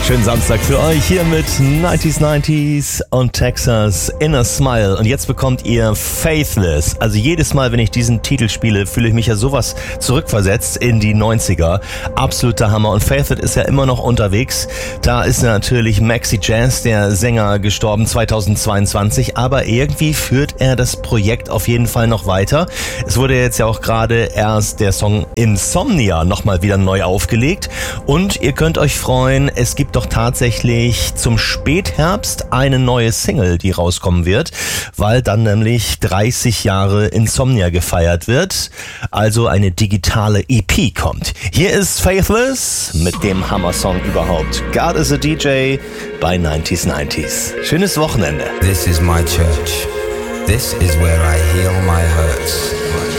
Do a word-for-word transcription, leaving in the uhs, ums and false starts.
Schönen Samstag für euch hier mit neunziger neunzig und Texas Inner Smile. Und jetzt bekommt ihr Faithless. Also jedes Mal, wenn ich diesen Titel spiele, fühle ich mich ja sowas zurückversetzt in die neunziger. Absoluter Hammer. Und Faithless ist ja immer noch unterwegs. Da ist natürlich Maxi Jazz, der Sänger, gestorben zweitausendzweiundzwanzig. Aber irgendwie führt er das Projekt auf jeden Fall noch weiter. Es wurde jetzt ja auch gerade erst der Song Insomnia nochmal wieder neu aufgelegt. Und ihr könnt euch freuen, es gibt doch tatsächlich zum Spätherbst eine neue Single, die rauskommen wird, weil dann nämlich dreißig Jahre Insomnia gefeiert wird, also eine digitale E P kommt. Hier ist Faithless mit dem Hammer-Song überhaupt. God is a D J bei neunziger neunzig. Schönes Wochenende. This is my church. This is where I heal my hurts.